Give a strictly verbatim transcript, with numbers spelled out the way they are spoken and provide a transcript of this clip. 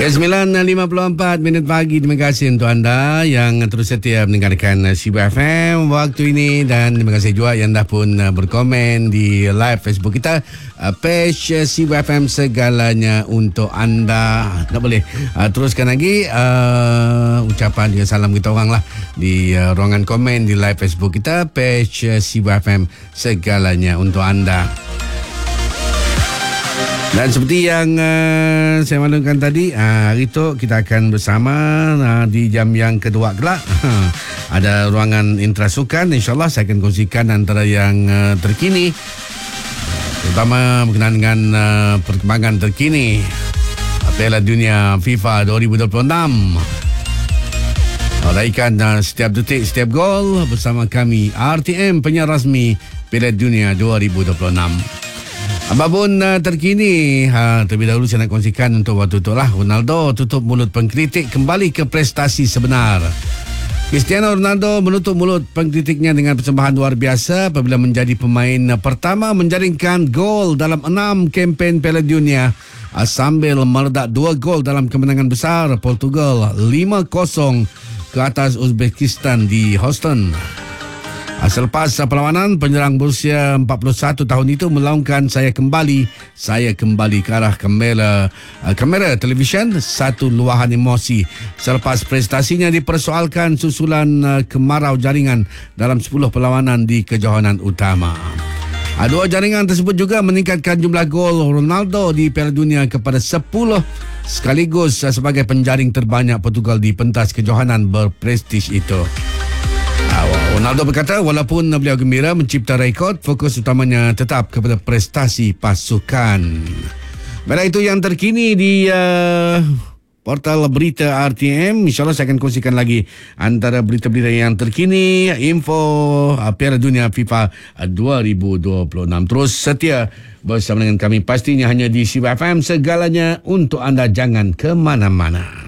Ya, sembilan lima puluh empat minit pagi. Terima kasih untuk anda yang terus setia mendengarkan Sibu F M waktu ini, dan terima kasih juga yang dah pun berkomen di live Facebook kita, page Sibu F M segalanya untuk anda. Tak boleh uh, teruskan lagi uh, ucapan juga salam kita orang lah di uh, ruangan komen di live Facebook kita, page Sibu F M segalanya untuk anda. Dan seperti yang uh, saya maklumkan tadi, uh, hari itu kita akan bersama uh, di jam yang kedua kelak. Ada ruangan intrasukan. InsyaAllah saya akan kongsikan antara yang uh, terkini, terutama berkenaan dengan uh, perkembangan terkini Piala Dunia FIFA dua ribu dua puluh enam. Raikan uh, setiap detik, setiap gol bersama kami, R T M, penyiar rasmi Piala Dunia dua ribu dua puluh enam. Apapun uh, terkini, ha, terlebih dahulu saya nak kongsikan untuk waktu itu lah. Ronaldo tutup mulut pengkritik, kembali ke prestasi sebenar. Cristiano Ronaldo menutup mulut pengkritiknya dengan persembahan luar biasa apabila menjadi pemain pertama menjaringkan gol dalam enam kempen Piala Dunia sambil meledak dua gol dalam kemenangan besar Portugal lima kosong ke atas Uzbekistan di Houston. Selepas perlawanan, penyerang berusia empat puluh satu tahun itu melaungkan, "Saya kembali, saya kembali" ke arah kamera, kamera televisyen, satu luahan emosi selepas prestasinya dipersoalkan susulan kemarau jaringan dalam sepuluh perlawanan di kejohanan utama. Dua jaringan tersebut juga meningkatkan jumlah gol Ronaldo di Piala Dunia kepada sepuluh, sekaligus sebagai penjaring terbanyak Portugal di pentas kejohanan berprestij itu. Ronaldo berkata walaupun beliau gembira mencipta rekod, fokus utamanya tetap kepada prestasi pasukan. Baiklah, itu yang terkini di uh, portal berita R T M. InsyaAllah saya akan kongsikan lagi antara berita-berita yang terkini, info uh, Piala Dunia FIFA dua ribu dua puluh enam. Terus setia bersama dengan kami pastinya hanya di Sibu F M, segalanya untuk anda, jangan ke mana-mana.